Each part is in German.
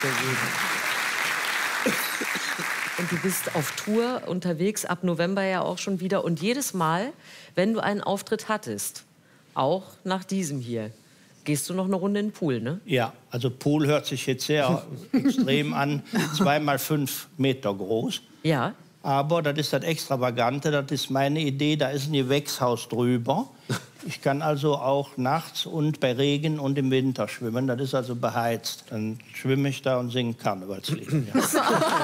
Sehr gut. Und du bist auf Tour unterwegs, ab November ja auch schon wieder. Und jedes Mal, wenn du einen Auftritt hattest, auch nach diesem hier, gehst du noch eine Runde in den Pool, ne? Ja, also Pool hört sich jetzt sehr extrem an. 2 mal 5 Meter groß. Ja. Aber das ist das Extravagante, das ist meine Idee, da ist ein Gewächshaus drüber. Ich kann also auch nachts und bei Regen und im Winter schwimmen, das ist also beheizt. Dann schwimme ich da und singe Karnevalslieder. Ja. Genau das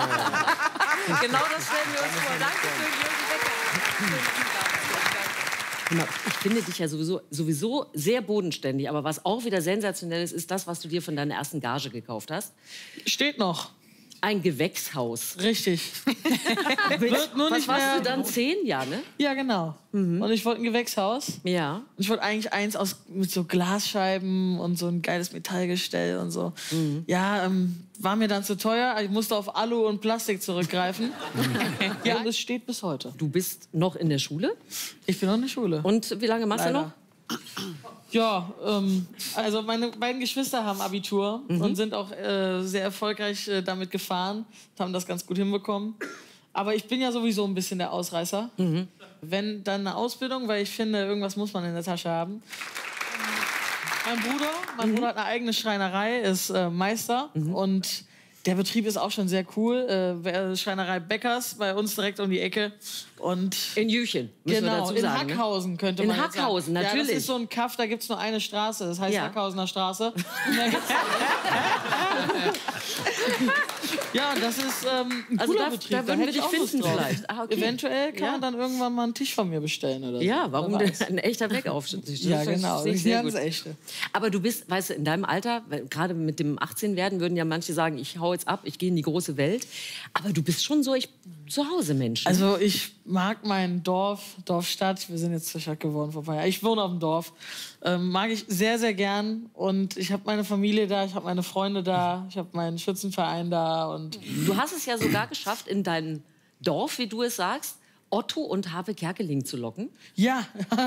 stellen wir uns vor. Danke für Jürgen Becker. Ich finde dich ja sowieso sehr bodenständig. Aber was auch wieder sensationell ist, ist das, was du dir von deiner ersten Gage gekauft hast. Steht noch. Ein Gewächshaus. Richtig. Wird nur nicht warst du dann 10, ja, ne? Ja, genau. Und ich wollte ein Gewächshaus. Ja. Und ich wollte eigentlich eins mit so Glasscheiben und so ein geiles Metallgestell und so. Ja, war mir dann zu teuer. Ich musste auf Alu und Plastik zurückgreifen. Ja, und es steht bis heute. Du bist noch in der Schule? Ich bin noch in der Schule. Und wie lange machst du noch? Ja, also meine beiden Geschwister haben Abitur und sind auch sehr erfolgreich damit gefahren, haben das ganz gut hinbekommen. Aber ich bin ja sowieso ein bisschen der Ausreißer. Wenn, dann eine Ausbildung, weil ich finde, irgendwas muss man in der Tasche haben. Mein Bruder hat eine eigene Schreinerei, ist Meister und der Betrieb ist auch schon sehr cool. Schreinerei Beckers bei uns direkt um die Ecke. Und in Jüchen, müssen wir dazu sagen, in Hackhausen könnte in man Hackhausen, sagen. natürlich. Ja, das ist so ein Kaff, da gibt es nur eine Straße, das heißt Hackhausener Straße. Und da gibt's ja, und das ist ein cooler Betrieb. Da würden wir dich finden drauf. vielleicht. Ah, okay. Eventuell kann man dann irgendwann mal einen Tisch von mir bestellen oder so. Ja, warum denn ein echter Weckaufstieg? Ja, genau, das ist ein ganz echter. Aber du bist, weißt du, in deinem Alter, gerade mit dem 18 werden, würden ja manche sagen, ich hau jetzt ab, ich gehe in die große Welt. Aber du bist schon so, zu Hause Mensch. Ne? Also ich mag mein Dorf, Stadt. Wir sind jetzt zur Stadt geworden vor ein paar Jahren. Ich wohne auf dem Dorf. Mag ich sehr, sehr gern. Und ich habe meine Familie da, ich habe meine Freunde da, ich habe meinen Schützenverein da. Und du hast es ja sogar geschafft, in dein Dorf, wie du es sagst, Otto und Harpe Kerkeling zu locken. Ja.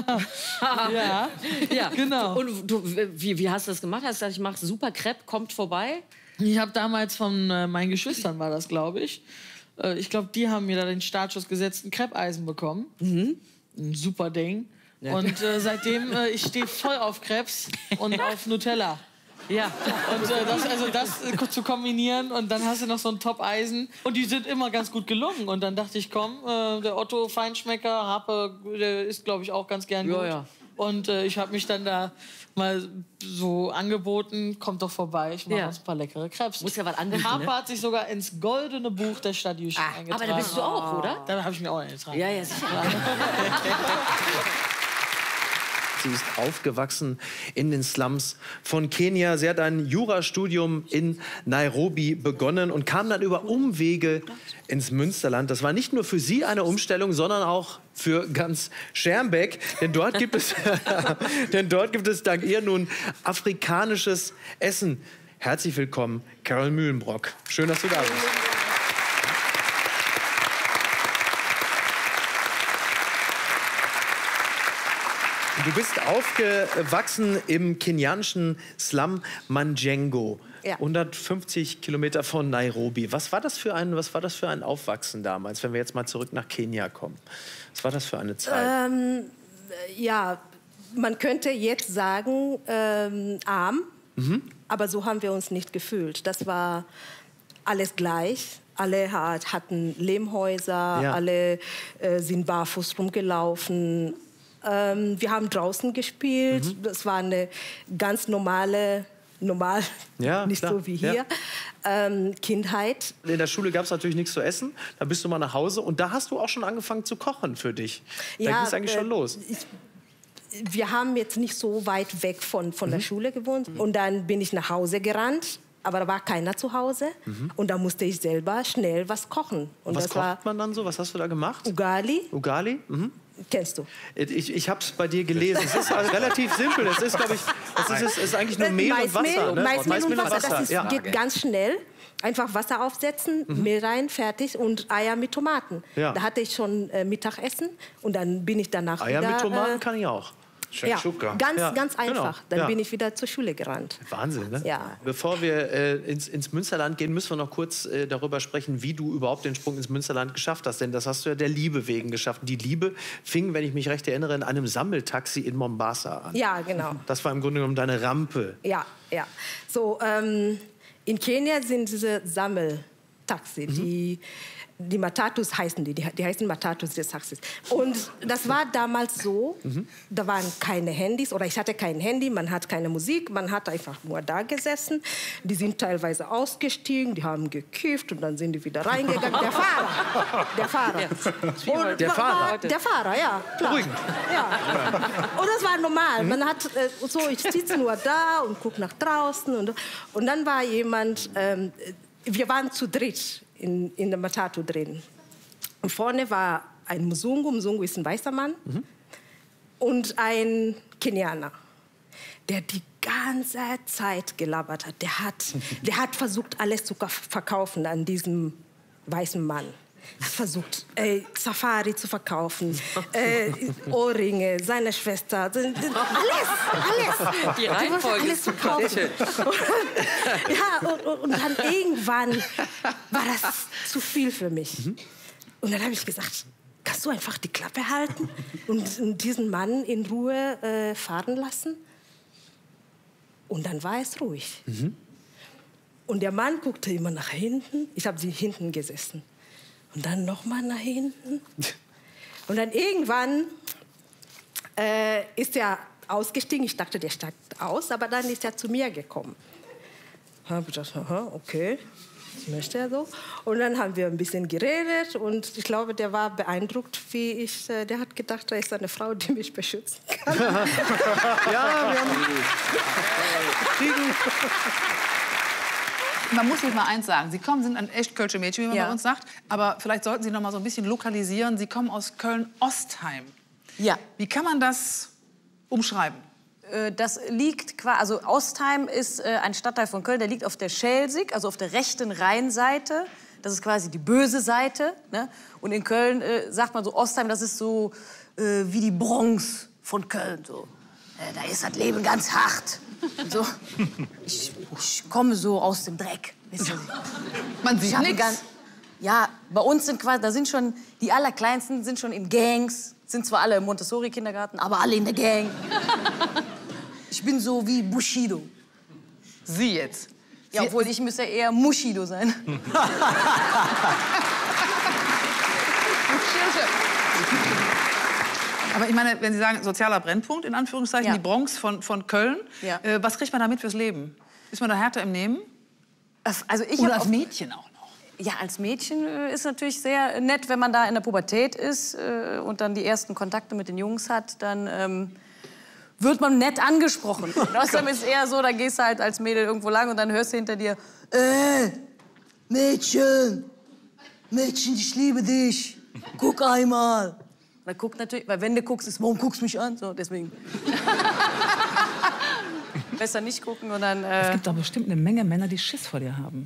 ja, genau. Und du, wie hast du das gemacht? Hast du gesagt, ich mache super Crepe, kommt vorbei? Ich habe damals von meinen Geschwistern, war das, glaube ich. Ich glaube, die haben mir da den Startschuss gesetzt, ein Crepes-Eisen bekommen. Ein super Ding. Ja. Und seitdem, ich stehe voll auf Crepes und auf Nutella. Ja. Und das zu kombinieren und dann hast du noch so ein Top-Eisen. Und die sind immer ganz gut gelungen. Und dann dachte ich, komm, der Otto Feinschmecker, Harpe, der isst, glaube ich, auch ganz gern gut. Ja. Und ich habe mich dann da mal so angeboten, kommt doch vorbei, ich mache uns ein paar leckere Crepes. Muss ja was anderes. Harpe hat sich sogar ins goldene Buch der Stadt Jüchen eingetragen. Aber da bist du auch, oder? Da habe ich mir auch eingetragen. Ja, sicher. Sie ist aufgewachsen in den Slums von Kenia. Sie hat ein Jurastudium in Nairobi begonnen und kam dann über Umwege ins Münsterland. Das war nicht nur für sie eine Umstellung, sondern auch für ganz Schermbeck. Denn dort gibt es, dank ihr nun afrikanisches Essen. Herzlich willkommen, Carol Mühlenbrock. Schön, dass du da bist. Du bist aufgewachsen im kenianischen Slum Manjengo, 150 Kilometer von Nairobi. Was war das für ein Aufwachsen damals, wenn wir jetzt mal zurück nach Kenia kommen? Was war das für eine Zeit? Ja, man könnte jetzt sagen, arm, aber so haben wir uns nicht gefühlt. Das war alles gleich. Alle hatten Lehmhäuser, alle sind barfuß rumgelaufen. Wir haben draußen gespielt. Das war eine ganz normal, nicht so wie hier, Kindheit. In der Schule gab es natürlich nichts zu essen. Da bist du mal nach Hause und da hast du auch schon angefangen zu kochen für dich. Da ging es eigentlich schon los. Wir haben jetzt nicht so weit weg von der Schule gewohnt. Und dann bin ich nach Hause gerannt. Aber da war keiner zu Hause. Und da musste ich selber schnell was kochen. Und was kocht man dann so? Was hast du da gemacht? Ugali. Ugali? Kennst du? Ich habe es bei dir gelesen. Es ist relativ simpel. Es ist, glaube ich, ist eigentlich nur Mehl und Wasser. Ne? Maismehl und Wasser. Das geht ganz schnell. Einfach Wasser aufsetzen, Mehl rein, fertig und Eier mit Tomaten. Da hatte ich schon Mittagessen und dann bin ich danach Eier wieder, mit Tomaten kann ich auch. Shakshuka. Ganz einfach. Genau. Dann bin ich wieder zur Schule gerannt. Wahnsinn, ne? Ja. Bevor wir ins Münsterland gehen, müssen wir noch kurz darüber sprechen, wie du überhaupt den Sprung ins Münsterland geschafft hast. Denn das hast du ja der Liebe wegen geschafft. Die Liebe fing, wenn ich mich recht erinnere, in einem Sammeltaxi in Mombasa an. Ja, genau. Das war im Grunde genommen deine Rampe. Ja. So, in Kenia sind diese Sammeltaxi, die Matatus heißen die heißen Matatus des Taxis. Und das war damals so, da waren keine Handys oder ich hatte kein Handy, man hat keine Musik, man hat einfach nur da gesessen. Die sind teilweise ausgestiegen, die haben gekifft und dann sind die wieder reingegangen. Der Fahrer. Der Fahrer, ja, klar. Ja. Und das war normal. Man hat so, ich sitze nur da und gucke nach draußen und dann war jemand, wir waren zu dritt in der Matatu drin. Und vorne war ein Mzungu. Mzungu ist ein weißer Mann. Und ein Kenianer, der die ganze Zeit gelabert hat. Der hat versucht, alles zu verkaufen an diesem weißen Mann. Er hat versucht, Safari zu verkaufen, Ohrringe, seine Schwester, alles. Die Reihenfolge alles zu kaufen. Und dann irgendwann war das zu viel für mich. Und dann habe ich gesagt, kannst du einfach die Klappe halten und diesen Mann in Ruhe fahren lassen? Und dann war es ruhig. Und der Mann guckte immer nach hinten. Ich habe sie hinten gesessen. Und dann noch mal nach hinten. Und dann irgendwann ist er ausgestiegen. Ich dachte, der steigt aus, aber dann ist er zu mir gekommen. Ich habe gedacht, aha, okay, das möchte er so. Und dann haben wir ein bisschen geredet und ich glaube, der war beeindruckt, wie ich. Der hat gedacht, da ist eine Frau, die mich beschützen kann. Ja, wir haben... Man muss sich mal eins sagen. Sie sind ein echt Kölsche Mädchen, wie man bei uns sagt. Aber vielleicht sollten Sie noch mal so ein bisschen lokalisieren. Sie kommen aus Köln-Ostheim. Ja. Wie kann man das umschreiben? Das liegt quasi, also Ostheim ist ein Stadtteil von Köln, der liegt auf der Schelsig, also auf der rechten Rheinseite. Das ist quasi die böse Seite. Ne? Und in Köln sagt man so, Ostheim, das ist so wie die Bronx von Köln. So. Da ist das Leben ganz hart. So. Ich komme so aus dem Dreck. Man sieht nichts. Ja, bei uns sind quasi, da sind schon, die Allerkleinsten sind schon in Gangs, sind zwar alle im Montessori-Kindergarten, aber alle in der Gang. Ich bin so wie Bushido. Sie jetzt? Ja, obwohl ich müsste eher Mushido sein. Aber ich meine, wenn Sie sagen, sozialer Brennpunkt, in Anführungszeichen, die Bronx von Köln, was kriegt man damit fürs Leben? Ist man da härter im Nehmen? Also oder als Mädchen auch noch? Ja, als Mädchen ist natürlich sehr nett, wenn man da in der Pubertät ist und dann die ersten Kontakte mit den Jungs hat, dann wird man nett angesprochen. Und außerdem ist es eher so, da gehst du halt als Mädel irgendwo lang und dann hörst du hinter dir, Mädchen, ich liebe dich, guck einmal. Man guckt natürlich, weil wenn du guckst, ist, warum guckst du mich an? So, deswegen. Besser nicht gucken und dann... Es gibt doch bestimmt eine Menge Männer, die Schiss vor dir haben.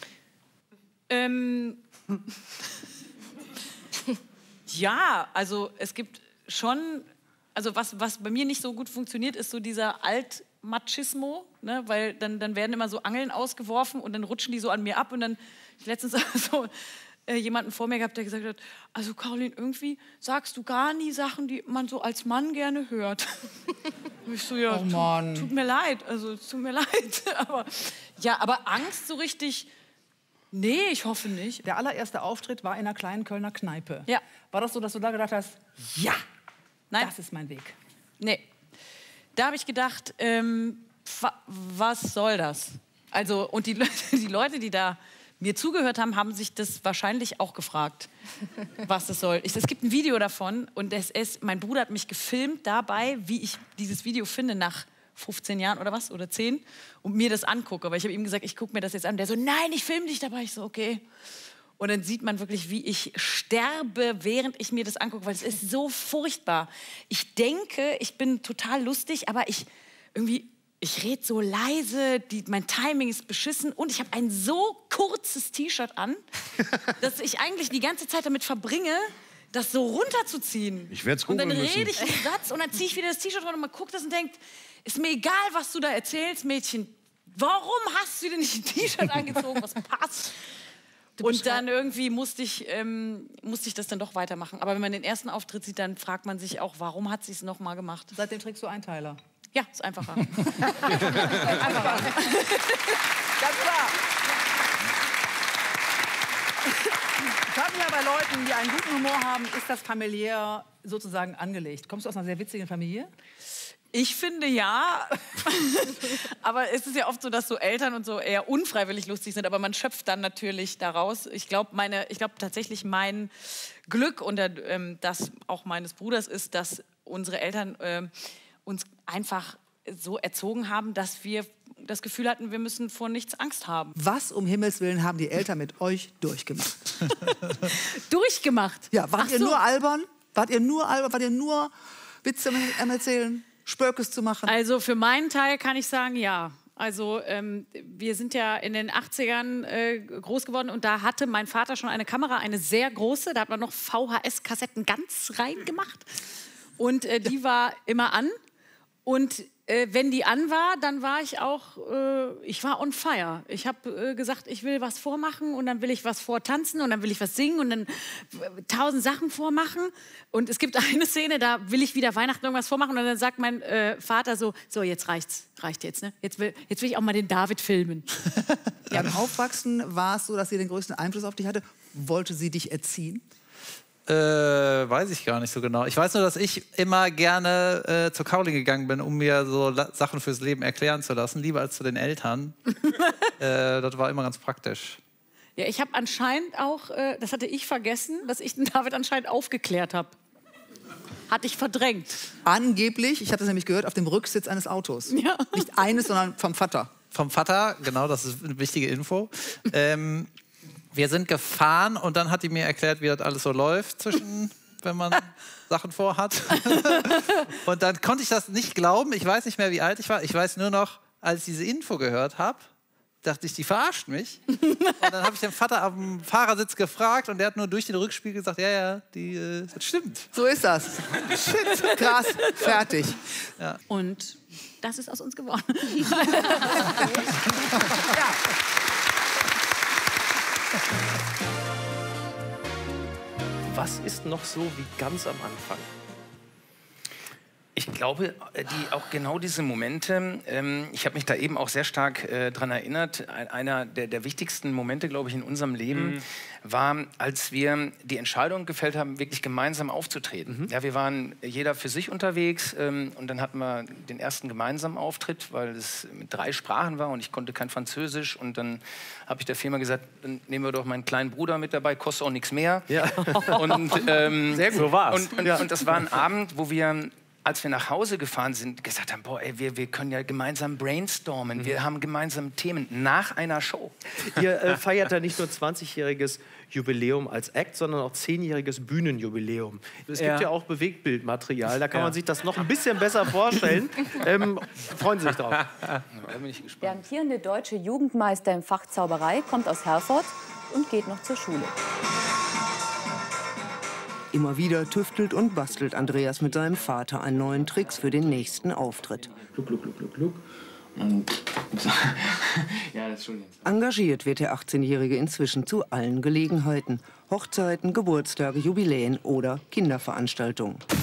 Ja, also es gibt schon... Also was bei mir nicht so gut funktioniert, ist so dieser Altmachismo, ne? Weil dann werden immer so Angeln ausgeworfen und dann rutschen die so an mir ab und dann... Ich letztens so... jemanden vor mir gehabt, der gesagt hat, also Caroline, irgendwie sagst du gar nie Sachen, die man so als Mann gerne hört. Und ich so, ja, oh Mann. Tut mir leid, also tut mir leid. aber Angst so richtig, nee, ich hoffe nicht. Der allererste Auftritt war in einer kleinen Kölner Kneipe. Ja. War das so, dass du da gedacht hast, ja, nein, das ist mein Weg? Nee. Da habe ich gedacht, was soll das? Also, und die Leute, die da mir zugehört haben, haben sich das wahrscheinlich auch gefragt, was das soll. Es gibt ein Video davon und mein Bruder hat mich gefilmt dabei, wie ich dieses Video finde nach 15 Jahren oder was, oder 10, und mir das angucke. Aber ich habe ihm gesagt, ich gucke mir das jetzt an. Der so, nein, ich filme dich dabei. Ich so, okay. Und dann sieht man wirklich, wie ich sterbe, während ich mir das angucke, weil es ist so furchtbar. Ich denke, ich bin total lustig, aber ich rede so leise, mein Timing ist beschissen und ich habe ein so kurzes T-Shirt an, dass ich eigentlich die ganze Zeit damit verbringe, das so runterzuziehen. Ich werde es Und googeln dann müssen. rede ich einen Satz und dann ziehe ich wieder das T-Shirt runter und man guckt das und denkt, ist mir egal, was du da erzählst, Mädchen. Warum hast du dir nicht ein T-Shirt angezogen, was passt? Und dann irgendwie musste ich das dann doch weitermachen. Aber wenn man den ersten Auftritt sieht, dann fragt man sich auch, warum hat sie es noch mal gemacht? Seitdem trägst du Einteiler. Ja, ist einfacher. Einfacher. Ganz klar. Ich frage mich ja bei Leuten, die einen guten Humor haben, ist das familiär sozusagen angelegt? Kommst du aus einer sehr witzigen Familie? Ich finde ja, aber es ist ja oft so, dass so Eltern und so eher unfreiwillig lustig sind, aber man schöpft dann natürlich daraus. Ich glaube tatsächlich mein Glück und das auch meines Bruders ist, dass unsere Eltern uns einfach so erzogen haben, dass wir das Gefühl hatten, wir müssen vor nichts Angst haben. Was um Himmels Willen haben die Eltern mit euch durchgemacht? Durchgemacht? Ja, wart ihr nur albern? Wart ihr nur Witze am Erzählen? Spökes zu machen? Also für meinen Teil kann ich sagen, ja. Also wir sind ja in den 80ern groß geworden und da hatte mein Vater schon eine Kamera, eine sehr große. Da hat man noch VHS-Kassetten ganz rein gemacht. Und die war immer an. Und wenn die an war, dann war ich auch, ich war on fire. Ich habe gesagt, ich will was vormachen und dann will ich was vortanzen und dann will ich was singen und dann 1000 Sachen vormachen. Und es gibt eine Szene, da will ich wieder Weihnachten irgendwas vormachen und dann sagt mein Vater so jetzt reicht's, reicht jetzt, ne? Jetzt will ich auch mal den David filmen. Ja, beim Aufwachsen war es so, dass sie den größten Einfluss auf dich hatte. Wollte sie dich erziehen? Weiß ich gar nicht so genau. Ich weiß nur, dass ich immer gerne zur Kaolin gegangen bin, um mir so Sachen fürs Leben erklären zu lassen, lieber als zu den Eltern. Das war immer ganz praktisch. Ja, ich habe anscheinend auch, das hatte ich vergessen, dass ich den David anscheinend aufgeklärt habe. Hatte ich verdrängt. Angeblich, ich habe das nämlich gehört, auf dem Rücksitz eines Autos. Ja. Nicht eines, sondern vom Vater. Vom Vater, genau, das ist eine wichtige Info. Wir sind gefahren und dann hat die mir erklärt, wie das alles so läuft, wenn man Sachen vorhat. Und dann konnte ich das nicht glauben. Ich weiß nicht mehr, wie alt ich war. Ich weiß nur noch, als ich diese Info gehört habe, dachte ich, die verarscht mich. Und dann habe ich den Vater am Fahrersitz gefragt und der hat nur durch den Rückspiegel gesagt, ja, das stimmt. So ist das. Shit, krass, fertig. Ja. Und das ist aus uns geworden. Ja. Was ist noch so wie ganz am Anfang? Ich glaube, auch genau diese Momente, ich habe mich da eben auch sehr stark dran erinnert, einer der wichtigsten Momente, glaube ich, in unserem Leben war, als wir die Entscheidung gefällt haben, wirklich gemeinsam aufzutreten. Ja, wir waren jeder für sich unterwegs und dann hatten wir den ersten gemeinsamen Auftritt, weil es mit 3 Sprachen war und ich konnte kein Französisch und dann habe ich der Firma gesagt, dann nehmen wir doch meinen kleinen Bruder mit dabei, kostet auch nichts mehr. Ja. Und, sehr gut. So war's. Und das war ein Abend, wo wir, als wir nach Hause gefahren sind, gesagt haben, boah, ey, wir können ja gemeinsam brainstormen, wir haben gemeinsame Themen nach einer Show. Ihr feiert da nicht nur 20-jähriges Jubiläum als Act, sondern auch 10-jähriges Bühnenjubiläum. Es gibt ja auch Bewegtbildmaterial, da kann man sich das noch ein bisschen besser vorstellen. Freuen Sie sich drauf. Da bin ich gespannt. Der amtierende deutsche Jugendmeister im Fach Zauberei kommt aus Herford und geht noch zur Schule. Immer wieder tüftelt und bastelt Andreas mit seinem Vater an neuen Tricks für den nächsten Auftritt. Engagiert wird der 18-Jährige inzwischen zu allen Gelegenheiten. Hochzeiten, Geburtstage, Jubiläen oder Kinderveranstaltungen.